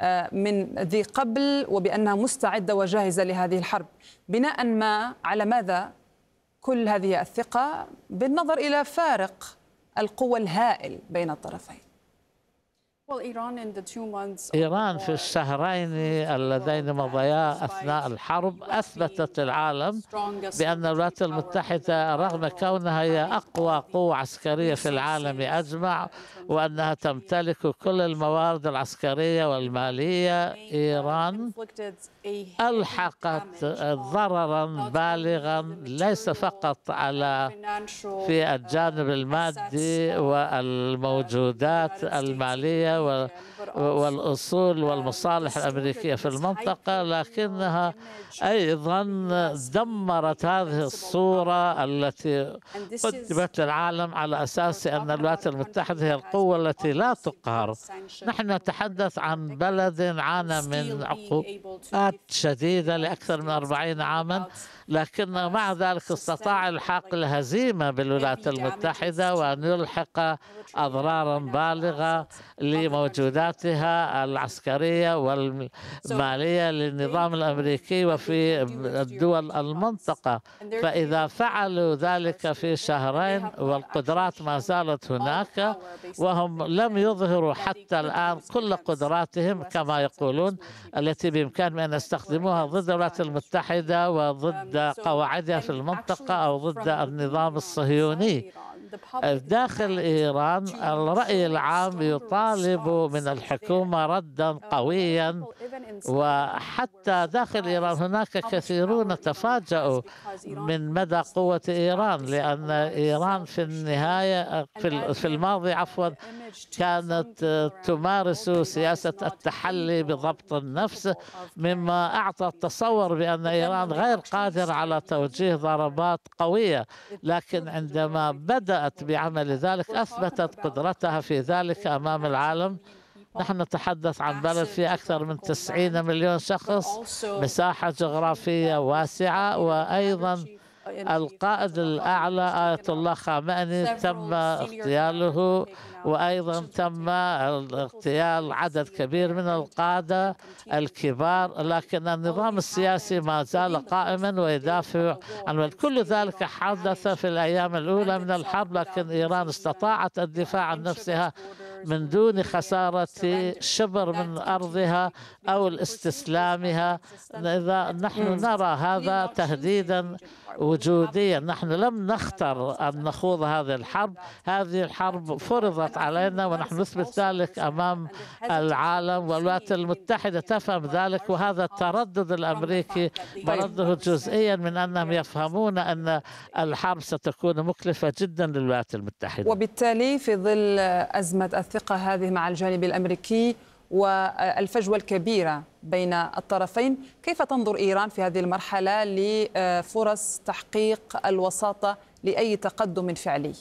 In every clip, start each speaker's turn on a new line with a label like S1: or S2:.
S1: من ذي قبل وبأنها مستعدة وجاهزة لهذه الحرب. بناء ما على ماذا كل هذه الثقة بالنظر إلى فارق القوى الهائل بين الطرفين؟
S2: إيران في الشهرين اللذين مضيا أثناء الحرب أثبتت العالم بأن الولايات المتحدة رغم كونها هي أقوى قوة عسكرية في العالم أجمع وأنها تمتلك كل الموارد العسكرية والمالية، إيران ألحقت ضررا بالغا ليس فقط في الجانب المادي والموجودات المالية والأصول والمصالح الأمريكية في المنطقة، لكنها أيضا دمرت هذه الصورة التي قدمت للعالم على أساس أن الولايات المتحدة هي القوة التي لا تقهر. نحن نتحدث عن بلد عانى من عقوبات شديدة لأكثر من 40 عاما، لكن مع ذلك استطاع الحاق الهزيمة بالولايات المتحدة وأن يلحق أضرارا بالغة لموجوداتها العسكرية والمالية للنظام الأمريكي وفي الدول المنطقة. فإذا فعلوا ذلك في شهرين والقدرات ما زالت هناك وهم لم يظهروا حتى الآن كل قدراتهم كما يقولون التي بإمكانهم أن يستخدموها ضد الولايات المتحدة وضد قواعدها في المنطقة أو ضد النظام الصهيوني. داخل إيران الرأي العام يطالب من الحكومة ردا قويا، وحتى داخل إيران هناك كثيرون تفاجؤوا من مدى قوة إيران، لأن إيران في النهاية في الماضي كانت تمارس سياسة التحلي بضبط النفس، مما أعطى التصور بأن إيران غير قادرة على توجيه ضربات قوية، لكن عندما بدأت بعمل ذلك أثبتت قدرتها في ذلك أمام العالم. نحن نتحدث عن بلد فيه أكثر من 90 مليون شخص، مساحة جغرافية واسعة، وأيضا القائد الأعلى آية الله خامنئي تم اغتياله، وأيضا تم اغتيال عدد كبير من القادة الكبار، لكن النظام السياسي ما زال قائما ويدافع عن كل ذلك. حدث في الأيام الأولى من الحرب، لكن إيران استطاعت الدفاع عن نفسها من دون خسارة شبر من أرضها أو الاستسلامها. إذا نحن نرى هذا تهديدا وجوديا، نحن لم نختر أن نخوض هذه الحرب، هذه الحرب فرضت علينا ونحن نثبت ذلك أمام العالم، والولايات المتحدة تفهم ذلك، وهذا التردد الأمريكي مرده جزئيا من أنهم يفهمون أن الحرب ستكون مكلفة جدا للولايات المتحدة.
S1: وبالتالي في ظل أزمة الثقة هذه مع الجانب الأمريكي والفجوة الكبيرة بين الطرفين، كيف تنظر إيران في هذه المرحلة لفرص تحقيق الوساطة لأي تقدم فعلي؟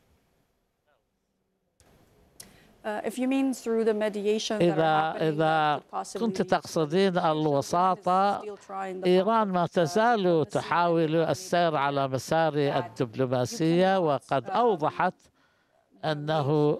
S2: إذا كنت تقصدين الوساطة، إيران ما تزال تحاول السير على مسار الدبلوماسية، وقد أوضحت أنه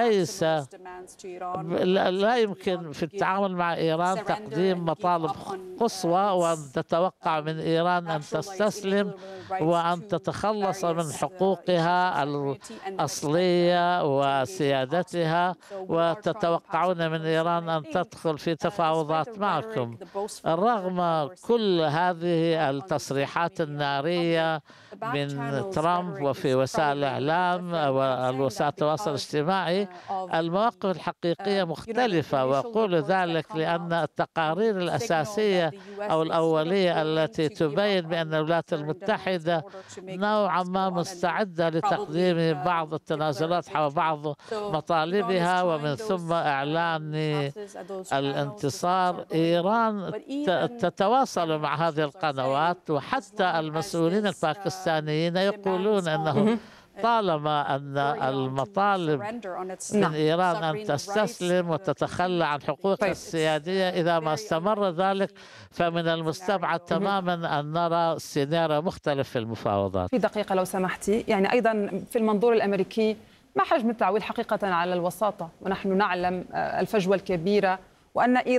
S2: لا يمكن في التعامل مع إيران تقديم مطالب قصوى وأن تتوقع من إيران أن تستسلم وأن تتخلص من حقوقها الأصلية وسيادتها، وتتوقعون من إيران أن تدخل في تفاوضات معكم. رغم كل هذه التصريحات النارية من ترامب وفي وسائل الإعلام ووسائل التواصل الاجتماعي، المواقف الحقيقية مختلفة، وأقول ذلك لأن التقارير الأساسية أو الأولية التي تبين بأن الولايات المتحدة نوعا ما مستعدة لتقديم بعض التنازلات حول بعض مطالبها ومن ثم إعلان الانتصار. إيران تتواصل مع هذه القنوات، وحتى المسؤولين الباكستانيين يقولون أنه طالما أن المطالب من إيران أن تستسلم وتتخلى عن حقوقها السيادية، إذا ما استمر ذلك فمن المستبعد تماما أن نرى سيناريو مختلف في المفاوضات.
S1: في دقيقة لو سمحتي، يعني أيضا في المنظور الأمريكي ما حجم التعويل حقيقة على الوساطة، ونحن نعلم الفجوة الكبيرة وأن